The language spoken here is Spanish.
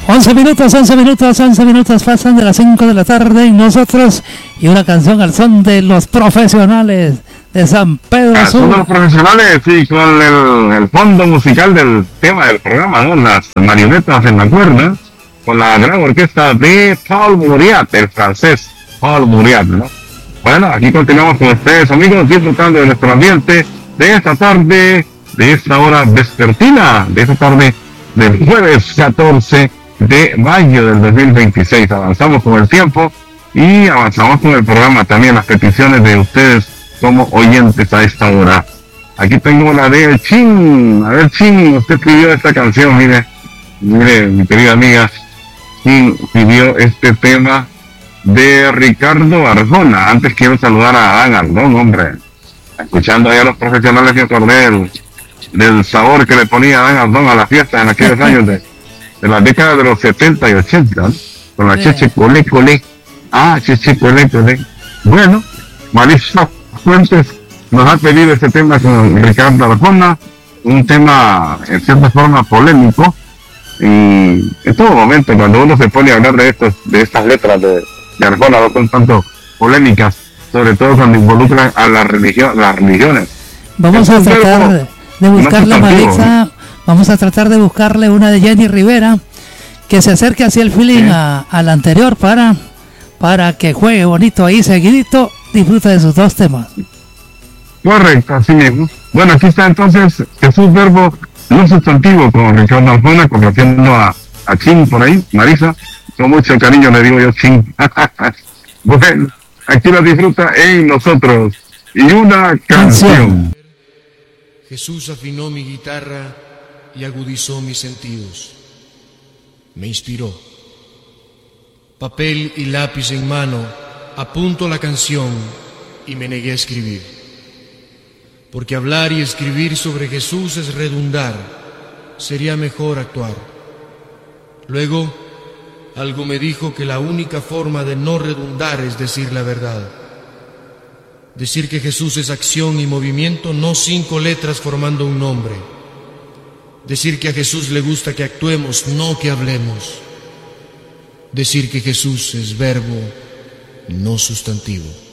11 minutos pasan de las 5 de la tarde y nosotros, y una canción al son de Los Profesionales de San Pedro Sur. Son los profesionales, sí, con el fondo musical del tema del programa, ¿no? Las marionetas en la cuerda, con la gran orquesta de Paul Mauriat, el francés Paul Mauriat, ¿no? Bueno, aquí continuamos con ustedes, amigos, disfrutando de nuestro ambiente de esta tarde, de esta hora vespertina, de esta tarde del jueves 14 de mayo del 2026. Avanzamos con el tiempo y avanzamos con el programa, también las peticiones de ustedes como oyentes a esta hora. Aquí tengo la de Chin. A ver, Chin, usted pidió esta canción, mire, mi querida amiga, Chin pidió este tema de Ricardo Arjona. Antes quiero saludar a Adán Ardón, hombre. Escuchando allá a los profesionales, me acordé del sabor que le ponía Adán Ardón a las fiestas en aquellos años de las décadas de los 70 y 80, ¿no? Con la cheche colé. Cheche colé. Bueno, Marisa Fuentes nos ha pedido este tema con Ricardo Arjona, un tema en cierta forma polémico, y en todo momento cuando uno se pone a hablar de estas letras de Arjona, no son tanto polémicas, sobre todo cuando involucran a las religiones. Vamos a tratar de buscarle, Marisa, vamos a tratar de buscarle una de Jenny Rivera que se acerque hacia el feeling a la anterior para que juegue bonito ahí seguidito, disfruta de sus dos temas. Correcto, así mismo. Bueno, aquí está entonces Jesús Verbo, no sustantivo, con Ricardo Arjona, complaciendo a Chin por ahí, Marisa, con mucho cariño le digo yo Chin. Bueno, aquí la disfruta en nosotros. Y una canción. Jesús afinó mi guitarra y agudizó mis sentidos. Me inspiró. Papel y lápiz en mano, apunto la canción y me negué a escribir. Porque hablar y escribir sobre Jesús es redundar, sería mejor actuar. Luego, algo me dijo que la única forma de no redundar es decir la verdad. Decir que Jesús es acción y movimiento, no 5 letras formando un nombre. Decir que a Jesús le gusta que actuemos, no que hablemos. Decir que Jesús es verbo, no sustantivo.